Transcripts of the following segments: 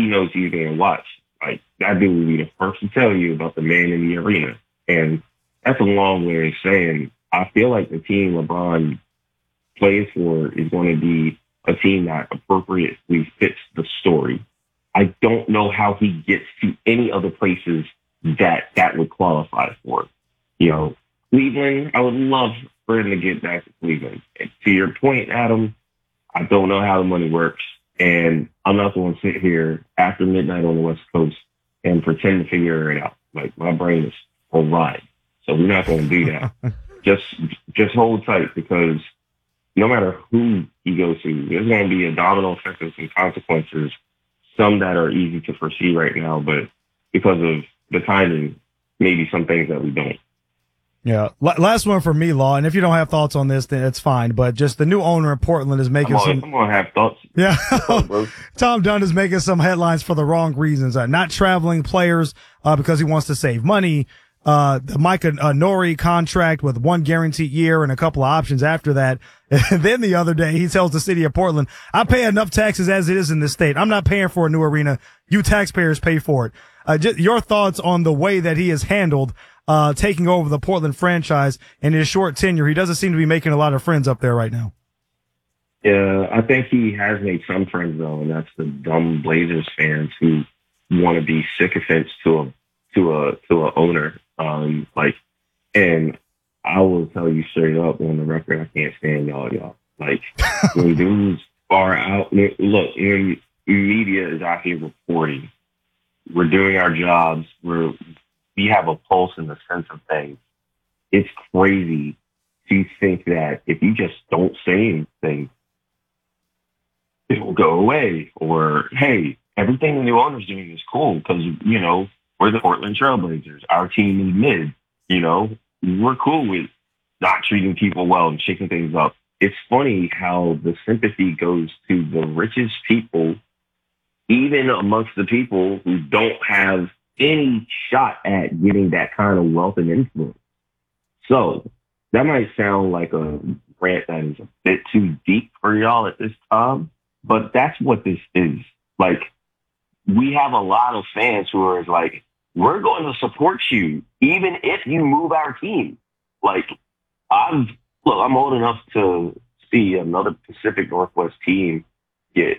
he knows he's being watched. Like, that dude would be the first to tell you about the man in the arena. And that's a long way of saying, I feel like the team LeBron plays for is going to be a team that appropriately fits the story. I don't know how he gets to any other places that would qualify for it. You know, Cleveland, I would love for him to get back to Cleveland. And to your point, Adam, I don't know how the money works. And I'm not going to sit here after midnight on the West Coast and pretend to figure it out. Like, my brain is fried. So we're not going to do that. Just hold tight, because no matter who he goes to, there's going to be a domino effect of some consequences, some that are easy to foresee right now, but because of the timing, maybe some things that we don't. Yeah. Last one for me, Law, and if you don't have thoughts on this, then it's fine, but just the new owner in Portland is making I'm going to have thoughts. Yeah. Tom Dunn is making some headlines for the wrong reasons. Not traveling players because he wants to save money. The Micah Nori contract with one guaranteed year and a couple of options after that. And then the other day, he tells the city of Portland, I pay enough taxes as it is in this state. I'm not paying for a new arena. You taxpayers pay for it. Just your thoughts on the way that he has handled taking over the Portland franchise in his short tenure. He doesn't seem to be making a lot of friends up there right now. Yeah, I think he has made some friends, though, and that's the dumb Blazers fans who want to be sycophants to a owner. And I will tell you straight up on the record, I can't stand y'all. Like, when dudes are out, look, media is out here reporting. We're doing our jobs. We have a pulse in the sense of things. It's crazy to think that if you just don't say anything, it will go away. Or, hey, everything the new owner's doing is cool because, you know, we're the Portland Trailblazers. Our team is mid. You know, we're cool with not treating people well and shaking things up. It's funny how the sympathy goes to the richest people, even amongst the people who don't have any shot at getting that kind of wealth and influence. So that might sound like a rant that is a bit too deep for y'all at this time, but that's what this is. Like, we have a lot of fans who are like, we're going to support you even if you move our team. Like, I'm old enough to see another Pacific Northwest team get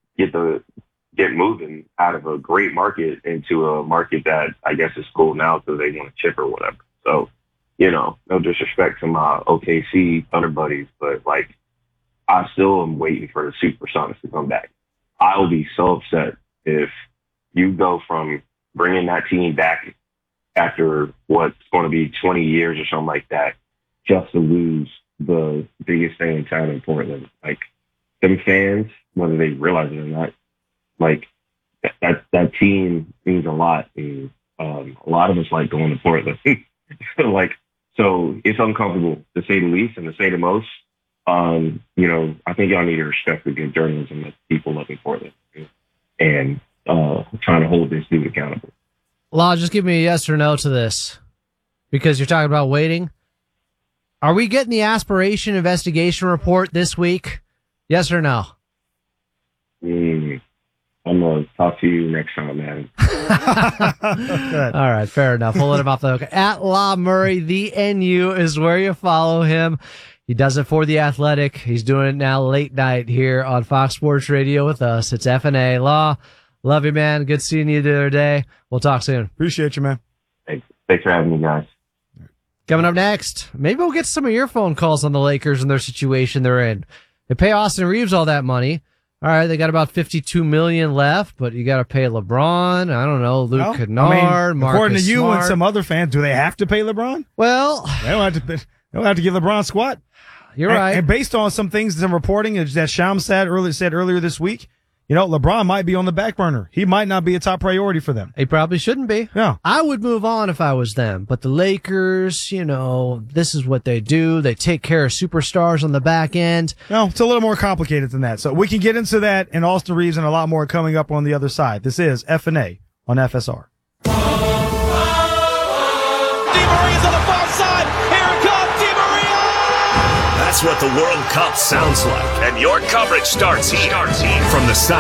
moving out of a great market into a market that I guess is cool now because they want to chip or whatever. So, you know, no disrespect to my OKC Thunder buddies, but like, I still am waiting for the Supersonics to come back. I will be so upset if you go from bringing that team back after what's going to be 20 years or something like that, just to lose the biggest thing in town in Portland. Like, them fans, whether they realize it or not, like, that team means a lot. And a lot of us like going to Portland. Like, so it's uncomfortable to say the least and to say the most. You know, I think y'all need to respect the good journalism that people love in Portland and trying to hold this dude accountable. Law, just give me a yes or no to this, because you're talking about waiting. Are we getting the aspiration investigation report this week? Yes or no? I'm going to talk to you next time, man. All right, fair enough. We'll let him off the hook. At Law Murray, the NU is where you follow him. He does it for The Athletic. He's doing it now late night here on Fox Sports Radio with us. It's F&A. Law, love you, man. Good seeing you the other day. We'll talk soon. Appreciate you, man. Thanks for having me, guys. Coming up next, maybe we'll get some of your phone calls on the Lakers and their situation they're in. They pay Austin Reeves all that money. All right, they got about $52 million left, but you got to pay LeBron. I don't know, Luke Kennard, Marcus according to you Smart. and some other fans, do they have to pay LeBron? Well, they don't have to give LeBron squat. You're right. And based on some things, some reporting that Sham said earlier this week, you know, LeBron might be on the back burner. He might not be a top priority for them. He probably shouldn't be. Yeah. I would move on if I was them. But the Lakers, you know, this is what they do. They take care of superstars on the back end. No, it's a little more complicated than that. So we can get into that and Austin Reeves and a lot more coming up on the other side. This is F&A on FSR. That's what the World Cup sounds like. And your coverage starts here. From the side.